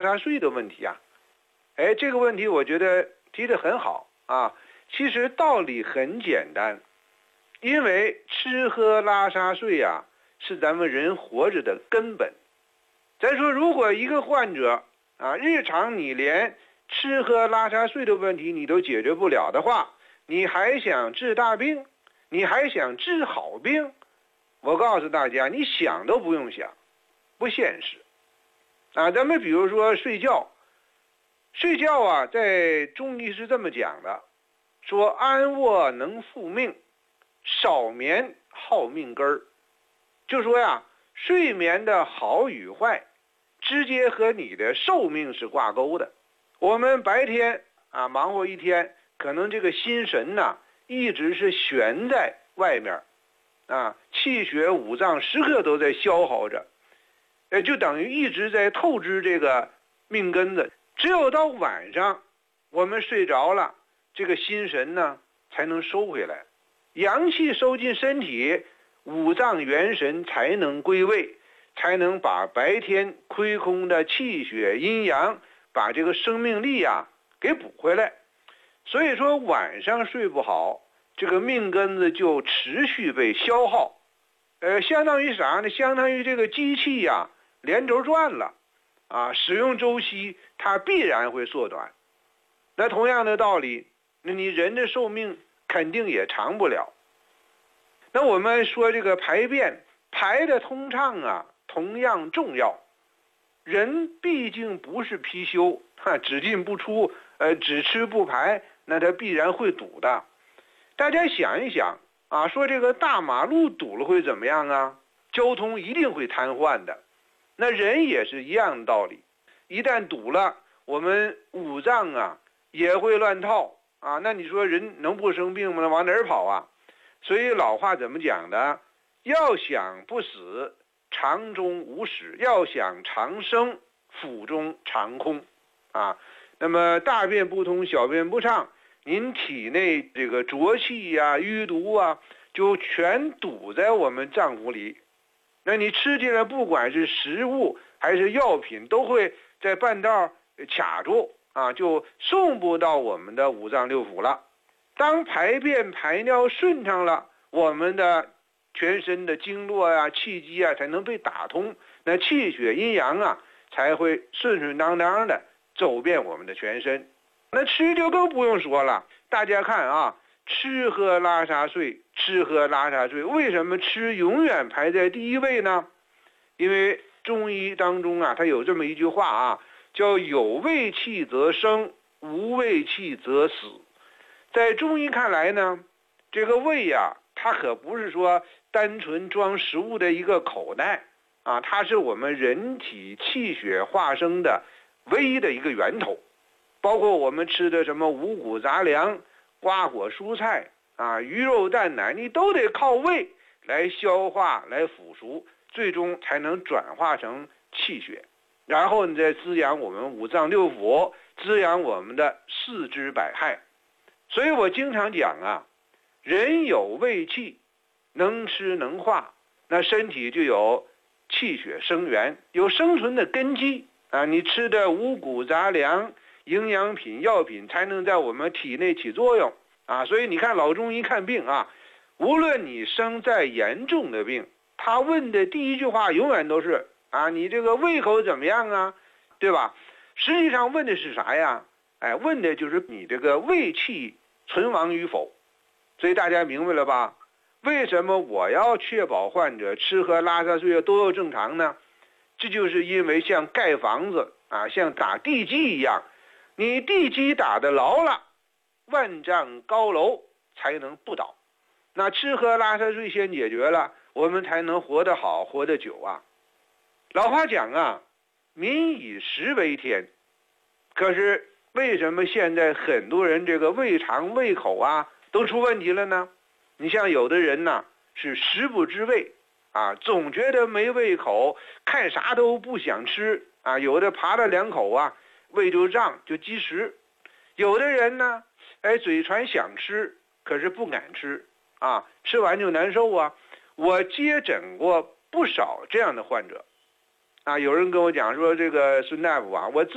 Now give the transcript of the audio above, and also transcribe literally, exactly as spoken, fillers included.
沙睡的问题啊。哎，这个问题我觉得提得很好啊。其实道理很简单，因为吃喝拉撒睡啊是咱们人活着的根本。咱说如果一个患者啊，日常你连吃喝拉撒睡的问题你都解决不了的话，你还想治大病，你还想治好病，我告诉大家，你想都不用想，不现实啊。咱们比如说睡觉，睡觉啊，在中医是这么讲的，说安卧能复命，少眠耗命根儿。就说呀，睡眠的好与坏直接和你的寿命是挂钩的。我们白天啊忙活一天，可能这个心神呐、啊、一直是悬在外面啊，气血五脏时刻都在消耗着，呃，就等于一直在透支这个命根子。只有到晚上我们睡着了，这个心神呢才能收回来，阳气收进身体，五脏元神才能归位，才能把白天亏空的气血阴阳，把这个生命力啊给补回来。所以说晚上睡不好，这个命根子就持续被消耗，呃，相当于啥呢？相当于这个机器呀、啊、连轴转了啊，使用周期它必然会缩短。那同样的道理，那你人的寿命肯定也长不了。那我们说这个排便排的通畅啊，同样重要。人毕竟不是貔貅，哈，只进不出，呃，只吃不排，那它必然会堵的。大家想一想啊，说这个大马路堵了会怎么样啊？交通一定会瘫痪的。那人也是一样的道理，一旦堵了，我们五脏啊也会乱套啊。那你说人能不生病吗？往哪儿跑啊？所以老话怎么讲的？要想不死，肠中无屎；要想长生，腹中常空啊。那么大便不通，小便不畅，您体内这个浊气呀、淤毒啊，就全堵在我们脏腑里。那你吃进来，不管是食物还是药品，都会在半道卡住啊，就送不到我们的五脏六腑了。当排便排尿顺畅了，我们的全身的经络啊、气机啊才能被打通，那气血阴阳啊才会顺顺当当的走遍我们的全身。那吃就更不用说了，大家看啊，吃喝拉撒睡，吃喝拉撒睡，为什么吃永远排在第一位呢？因为中医当中啊，它有这么一句话啊，叫有胃气则生，无胃气则死。在中医看来呢，这个胃呀、啊，它可不是说单纯装食物的一个口袋啊，它是我们人体气血化生的唯一的一个源头。包括我们吃的什么五谷杂粮、瓜果蔬菜啊、鱼肉蛋奶，你都得靠胃来消化、来腐熟，最终才能转化成气血，然后你再滋养我们五脏六腑，滋养我们的四肢百骸。所以我经常讲啊，人有胃气，能吃能化，那身体就有气血生源，有生存的根基啊。你吃的五谷杂粮、营养品、药品才能在我们体内起作用啊。所以你看老中医看病啊，无论你生再严重的病，他问的第一句话永远都是啊，你这个胃口怎么样啊，对吧？实际上问的是啥呀？哎，问的就是你这个胃气存亡与否。所以大家明白了吧？为什么我要确保患者吃喝拉撒睡都要正常呢？这就是因为像盖房子啊，像打地基一样，你地基打得牢了，万丈高楼才能不倒。那吃喝拉撒睡先解决了，我们才能活得好，活得久啊。老话讲啊，民以食为天。可是为什么现在很多人这个胃肠胃口啊都出问题了呢？你像有的人呢是食不知味啊，总觉得没胃口，看啥都不想吃啊，有的扒了两口啊胃就胀就积食。有的人呢哎嘴馋想吃，可是不敢吃啊，吃完就难受啊。我接诊过不少这样的患者啊，有人跟我讲说，这个孙大夫啊，我自